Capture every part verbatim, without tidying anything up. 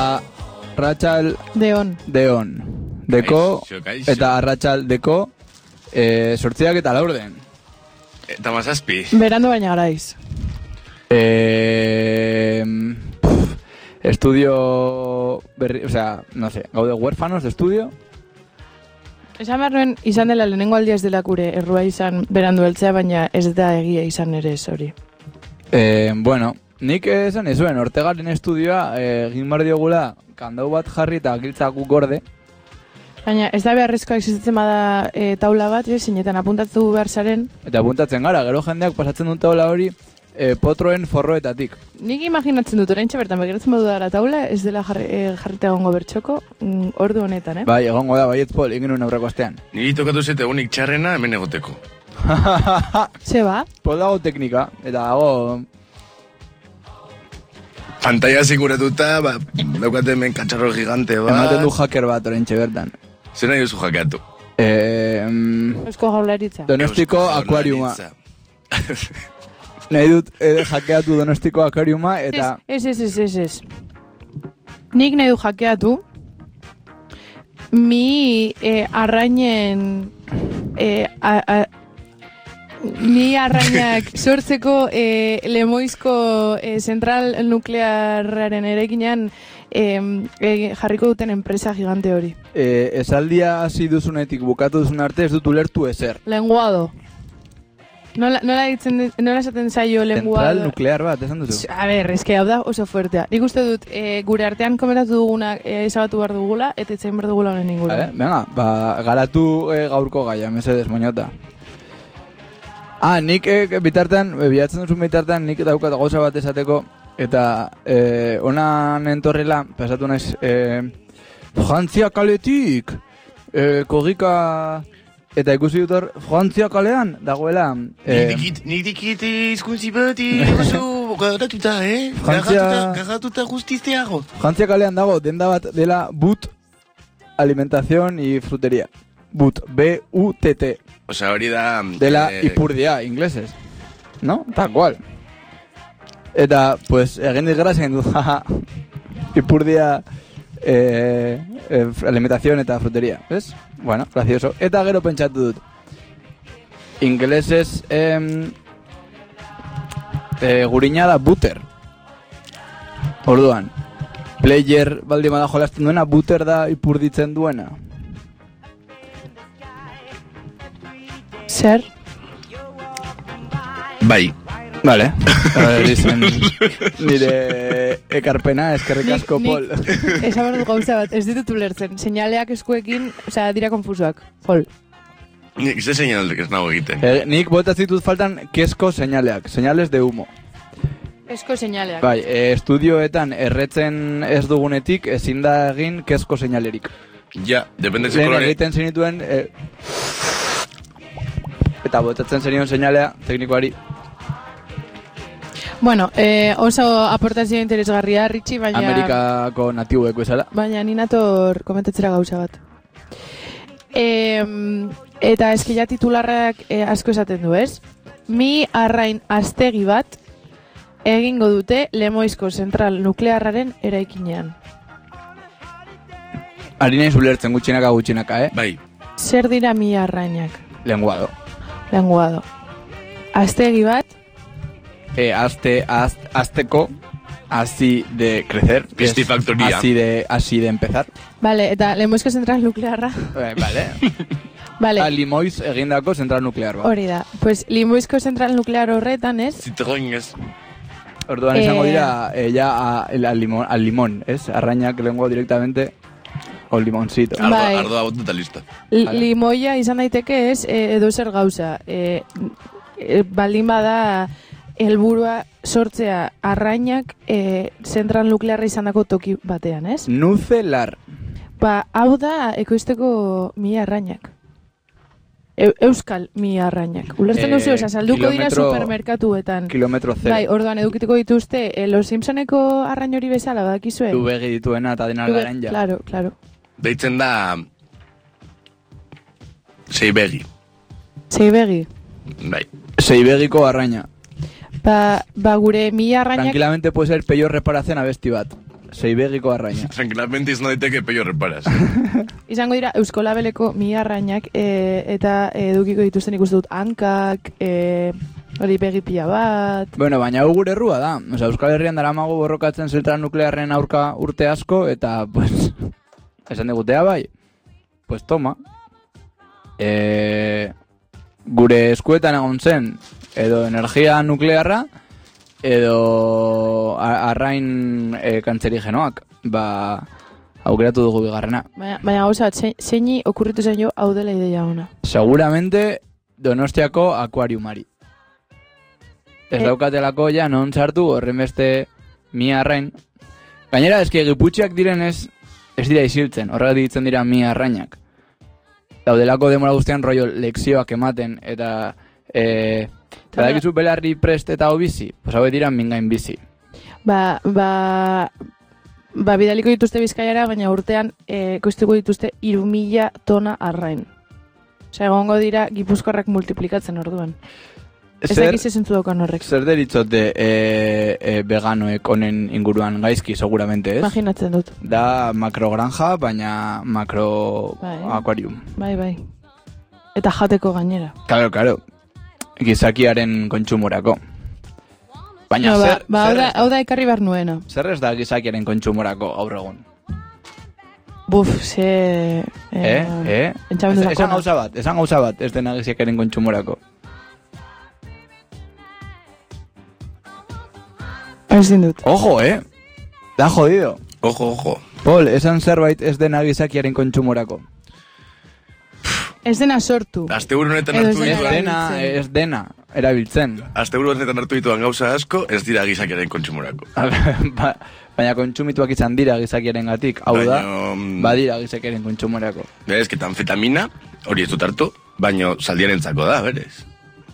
arratxal deon. Deon. Deko, eta arratxal deko, eh, sortziak eta laurden. Eta mazazpi. Berandu baina garaiz. Eh, pff, estudio, berri, o sea, no sé, gaude huérfanos de estudio. Esan behar nuen, izan dela lehenengo aldia ez dela kure errua izan berandu heltzea, baina ez da egia izan ere ez hori. Eh, bueno, nik esan ezuen, Ortegaren estudioa egin bar diogula kandau bat jarri eta giltzak guk gorde. Baina ez da beharrezkoa existitzen bada e, taula bat, e, zinetan apuntatu behar zaren. Eta apuntatzen gara, gero jendeak pasatzen dut taula hori e, potroen forroetatik. Nik imaginatzen dut oraintxe bertan begiratzen badu dara taula, ez dela jarri, e, jarrita egongo bertxoko mm, ordu honetan, eh? Bai, egongo da, baietz pol, egin un aurreko astean. Niri tokatu zete egunik txarrena hemen egoteko. Ze ba? Pol dago teknika, eta dago... Pantalla zinguratuta, ba, daukate hemen katxarro gigante, ba... Ematen du hacker bat oraintxe bertan. Zer nahi duzu hackeatu? Eh, mm, Eusko Jaurlaritza. Donostiko akuariuma. Nahi dut eh, hackeatu Donostiko akuariuma eta... Ez, ez, ez, ez, ez. Nik nahi du hackeatu mi eh, arrainen... Eh, a, a, mi arrainak sortzeko eh, Lemoizko eh, zentral nuklearraren erekinean eh, eh, jarriko duten enpresa gigante hori. Eh, esaldia hasi duzunetik bukatu duzun arte ez dut ulertu ezer. Lenguado. Nola, nola, ditzen, nola esaten zaio lenguado? Zentral nuklear bat, esan duzu? A ber, eske hau da oso fuertea. Nik uste dut, e, gure artean komentatu duguna e, ezabatu behar dugula, eta etzain behar dugula honen inguru. Vale, venga, ba, garatu e, gaurko gaia, mesedez, moñota. Ah, nik e, bitartean, e, bilatzen duzun bitartean, nik daukat gauza bat esateko, eta e, onan entorrela, pasatu naiz, e, Frantzia kaletik, e, kogika... Eta ikusi dut hor, Frantzia kalean, dagoela... Eh, nik dikit izkuntzi bat, oso garatuta, eh? Frantzia... Garatuta guztizteago. Frantzia kalean dago, denda bat dela But Alimentación y Frutería. But, B U T T. Osa hori da... Dela eh... Ipurdia, ingleses. ¿No? Tal cual. Eta, pues, egin digraz egin dut, jaja. Ipurdia... Eh, eh, alimentación eta frutería, ¿ves? Bueno, gracioso. Eta gero pentsatu dut. Ingleses eh, eh, gurina da butter. Orduan, player baldin bada jolasten duena, butter da ipurditzen duena. Zer? Bai. Vale. Dicen, nire ekarpena, eskerrik asko, Pol. Esan behar du gauza bat, ez ditut ulertzen. Seinaleak eskuekin, osea, dira konfusoak. Pol. Nik ze seinalek ez nago egiten. Eh, nik botatzitut faltan kesko seinaleak, seinales de humo. Esko seinaleak. Bai, e, estudioetan erretzen ez dugunetik ezin da egin kesko seinalerik. Ja, depende zekolare. Lehen egiten zenituen, e, eta botatzen zenion seinalea teknikoari. Bueno, eh, oso aportazio interesgarria, Ritxi, baina... Amerikako natibueko esala. Baina ninator komentatzera gauza bat. E, eta eski ja titularrak e, asko esaten du, ez? Mi arrain aztegi bat egingo dute Lemoizko zentral nuklearraren eraikinean. Ari nahi zulertzen gutxinaka gutxinaka, eh? Bai. Zer dira mi arrainak? Lenguado. Lenguado. Aztegi bat... Eh, azte, az, azteko, así de crecer. Pistifactoría. Así de, así de empezar. Vale, eta Lemoizko zentral nuklearra. Eh, vale. Vale. A Limoiz egindako zentral nuklear bat. Hori da. Pues Lemoizko zentral nuklear horretan, ez? Citroen ez. Orduan esango dira, eh, ya a, el, al, limón, al limón, ¿es? Arrainak lenguado directamente o limoncito. Ardo, bai. Ardoa botuta lista. Vale. Limoia izan daiteke ez, e, edo zer gauza. E, e, baldin bada... helburua sortzea arrainak e, zentral nuklearra izandako toki batean, ez? Nucelar. Ba, hau da ekoizteko mi arrainak. E, euskal mi arrainak. Ulertzen Eh, duzu, oza, salduko dira kilometro- supermerkatuetan. Kilometro zero. Bai, orduan edukituko dituzte, e, Los Simpsoneko arrain hori bezala, badakizue? Du begi dituena eta dena Ube- garen ja. Claro, claro. Deitzen da... Seibegi. Seibegi. Bai. Seibegiko arraina. Ba, ba gure mi arrainak... Tranquilamente puede ser peio reparatzen abesti bat. zeibegiko arraina. Tranquilamente izan daiteke peio reparaz. Izango dira Eusko Labeleko mi arrainak e, eta edukiko dituzten ikusten dut hankak, e, hori begipia bat... Bueno, baina hau gure errua da. Osa, Euskal Herrian daramago borrokatzen zentral nuklearren aurka urte asko, eta, pues, esan digutea bai. Pues toma. E, gure eskuetan egon zen, edo energia nuklearra, edo arrain e, kantzerigenoak. Ba, aukeratu dugu bigarrena. Baina, baina gauza, zeini okurritu zen jo hau dela ideia ona. Seguramente Donostiako akuariumari. Ez Eh. daukatelako ja non sartu horren beste mi arrain. Gainera, eski giputxeak direnez, ez dira isiltzen, horregatik ditzen dira mi arrainak. Daudelako demora guztian rollo lekzioak ematen, eta... E, badakizu belarri prest eta hau bizi, pues hau dira mingain bizi. Ba, ba, ba bidaliko dituzte Bizkaiara, baina urtean e, koiztuko dituzte hiru mila tona arrain. Osea, egongo dira gipuzkoarrak multiplikatzen orduan. Ez Zer, dakiz ezentzu daukan horrek. zer deritzote e, e, veganoek honen inguruan gaizki, seguramente, ez? Imaginatzen dut. Da makrogranja, baina makro Bai. aquarium. Bai, bai. Eta jateko gainera. Claro, claro. Gizakiaren kontsumorako. Baina No, ba, zer, ba, hau, zer, da, ez- hau da ekarri behar nuena. zer ez da gizakiaren kontsumorako gaur egun? Buf, ze... Eh? Eh? Pentsamendu Ez- Esan sakona. gauza bat, esan gauza bat, ez dena gizakiaren kontsumorako. Ezin dut. Ojo, eh? Da jodido. Ojo, ojo. Pol, esan zerbait ez dena gizakiaren kontsumorako. Ez dena sortu. Asteburu honetan Edo hartu ez Ez dena dituan, dena, erabiltzen. ez dena, erabiltzen. asteburu honetan hartu dituan gauza asko, ez dira gizakiaren kontsumorako. Ba- Baina kontsumituak izan dira gizakiaren gatik. Hau da, Baina, mm, badira gizakiaren kontsumorako. Ez que tanfetamina, hori ez dut hartu, baino zaldiarentzako da, berez.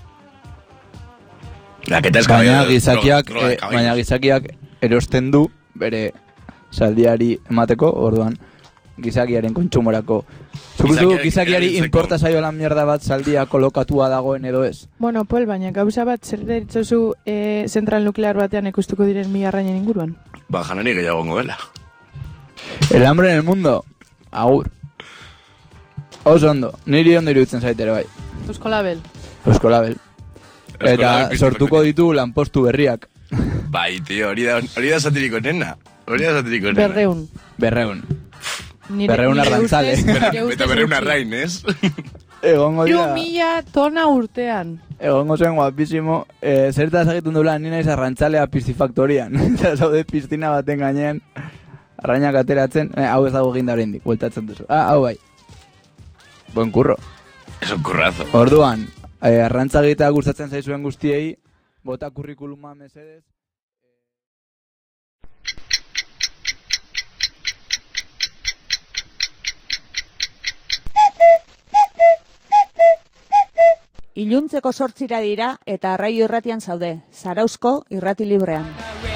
Laketa ez Baina caballo- gizakiak, droga de eh, caballos. baina gizakiak erosten du bere zaldiari emateko, orduan gizakiaren kontsumorako. Zukuzu Gizakiak gizakiari erabiltzeko. importa zaio lan mierda bat zaldia kolokatua dagoen edo ez? Bueno, Pol, baina gauza bat zer deritzozu e, zentral nuklear batean ikustuko diren mi arrainen inguruan. Ba, janari gehiago gongo dela. El hambre en el mundo. Agur. Oso ondo. Niri ondo iruditzen zaitere bai. Eusko Label. Eusko Label. Eusko Eta Label piztu sortuko perfecto. ditu lanpostu berriak. Bai, tio, hori da, hori da satiriko nena. Hori da satiriko nena. Berreun. Berreun. Nire, Berreun nire arrantzale. ustez- Bera- nire ustez Eta berreun gutxi. arrain, ez? Egongo Hiru dira. mila tona urtean. Egongo zen guapísimo. Eh, zertaz egiten dula ni naiz arrantzalea piscifaktorian. Eta zaude piztina baten gainean. Arrainak ateratzen. Eh, hau ez dago ginda oraindik, bueltatzen duzu. Ah, hau bai. Buen curro. Es un currazo. Orduan, eh, arrantza egitea gustatzen zaizuen guztiei, bota kurrikuluma mesedez. Iluntzeko sortzira dira eta arraio irratian zaude, Zarauzko irrati librean.